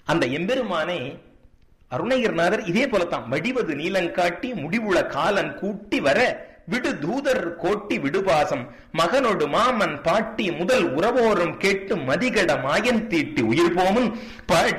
அந்த எம்பெருமானை அருணகிரிநாதர் இதே போலத்தான் வடிவது நீலங்காட்டி முடிவுள காலன் கூட்டி வர விடு தூதர் கோட்டி விடுபாசம் மகனொடு மாமன் பாட்டி முதல் உறவோரும் கேட்டு மதிகட மாயன் தீட்டி உயிர் போமுன்